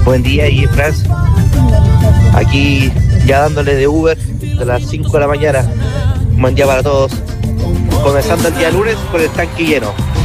Buen día, y Franz. Aquí ya dándole de Uber de las 5 de la mañana. Buen día para todos. Comenzando el día lunes con el tanque lleno.